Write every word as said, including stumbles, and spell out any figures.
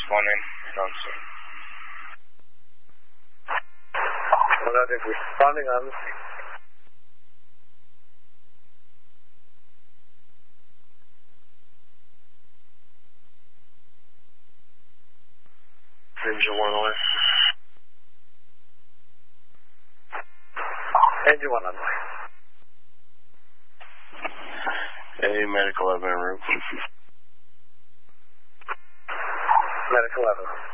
Responding. Johnson. Melodic responding on the scene. Engine one away. Engine one on the way. A medical eleven en route. Medical eleven.